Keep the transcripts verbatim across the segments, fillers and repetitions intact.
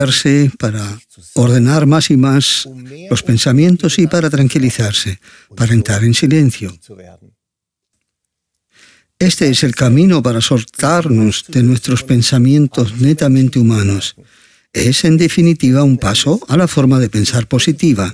para ordenar más y más los pensamientos y para tranquilizarse, para entrar en silencio. Este es el camino para soltarnos de nuestros pensamientos netamente humanos. Es, en definitiva, un paso a la forma de pensar positiva.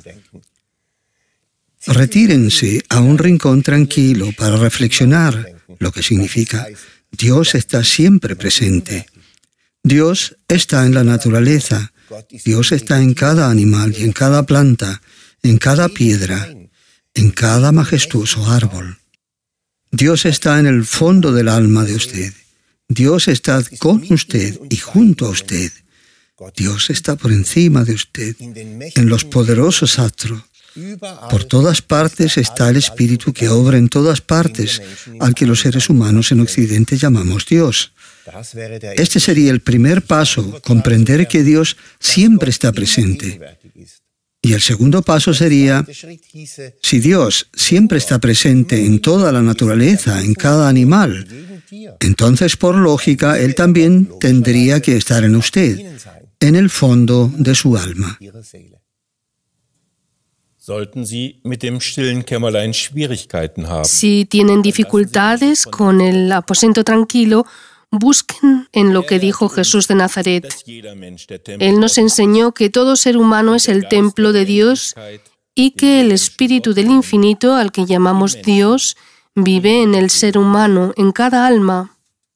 Retírense a un rincón tranquilo para reflexionar, lo que significa Dios está siempre presente. Dios está en la naturaleza. Dios está en cada animal y en cada planta, en cada piedra, en cada majestuoso árbol. Dios está en el fondo del alma de usted. Dios está con usted y junto a usted. Dios está por encima de usted, en los poderosos astros. Por todas partes está el Espíritu que obra en todas partes, al que los seres humanos en Occidente llamamos Dios. Este sería el primer paso, comprender que Dios siempre está presente. Y el segundo paso sería, si Dios siempre está presente en toda la naturaleza, en cada animal, entonces por lógica Él también tendría que estar en usted, en el fondo de su alma. Si tienen dificultades con el aposento tranquilo, busquen en lo que dijo Jesús de Nazaret. Él nos enseñó que todo ser humano es el templo de Dios y que el Espíritu del Infinito, al que llamamos Dios, vive en el ser humano, en cada alma.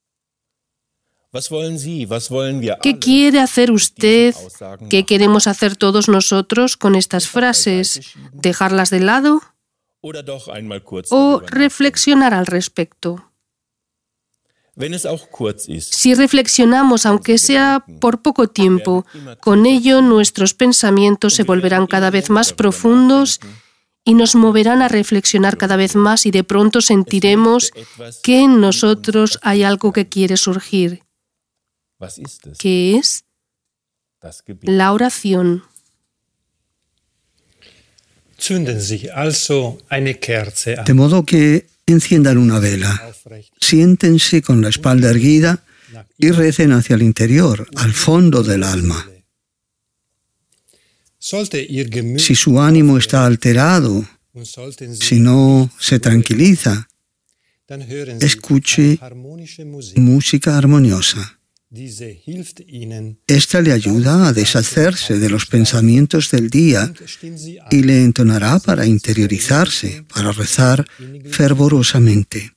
¿Qué quiere hacer usted? ¿Qué queremos hacer todos nosotros con estas frases? ¿Dejarlas de lado? ¿O reflexionar al respecto? Si reflexionamos, aunque sea por poco tiempo, con ello nuestros pensamientos se volverán cada vez más profundos y nos moverán a reflexionar cada vez más, y de pronto sentiremos que en nosotros hay algo que quiere surgir. ¿Qué es? La oración. De modo que enciendan una vela, siéntense con la espalda erguida y recen hacia el interior, al fondo del alma. Si su ánimo está alterado, si no se tranquiliza, escuche música armoniosa. Esta le ayuda a deshacerse de los pensamientos del día y le entonará para interiorizarse, para rezar fervorosamente.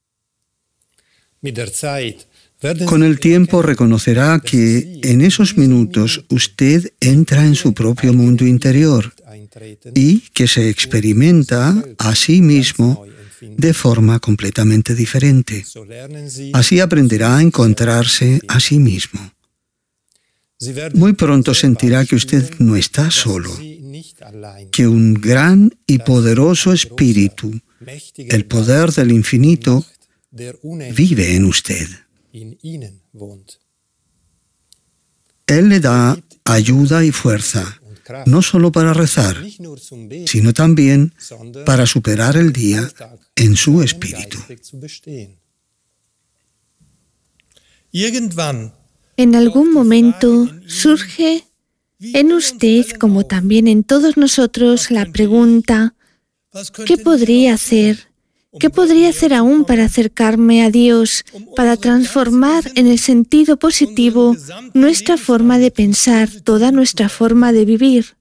Con el tiempo reconocerá que en esos minutos usted entra en su propio mundo interior y que se experimenta a sí mismo de forma completamente diferente. Así aprenderá a encontrarse a sí mismo. Muy pronto sentirá que usted no está solo, que un gran y poderoso espíritu, el poder del infinito, vive en usted. Él le da ayuda y fuerza, no solo para rezar, sino también para superar el día en su espíritu. En algún momento surge en usted, como también en todos nosotros, la pregunta: ¿qué podría hacer? ¿Qué podría hacer aún para acercarme a Dios, para transformar en el sentido positivo nuestra forma de pensar, toda nuestra forma de vivir?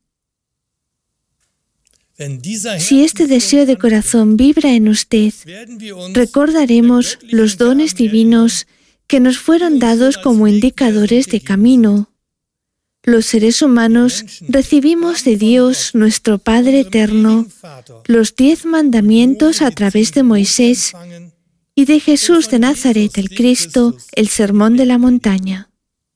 Si este deseo de corazón vibra en usted, recordaremos los dones divinos que nos fueron dados como indicadores de camino. Los seres humanos recibimos de Dios, nuestro Padre eterno, los diez mandamientos a través de Moisés y de Jesús de Nazaret, el Cristo, el Sermón de la Montaña.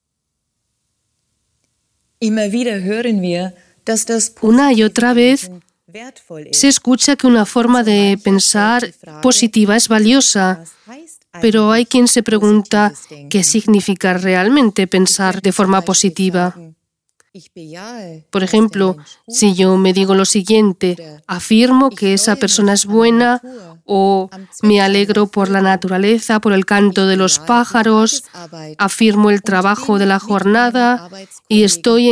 Una y otra vez se escucha que una forma de pensar positiva es valiosa, pero hay quien se pregunta qué significa realmente pensar de forma positiva. Por ejemplo, si yo me digo lo siguiente: afirmo que esa persona es buena o me alegro por la naturaleza, por el canto de los pájaros, afirmo el trabajo de la jornada y estoy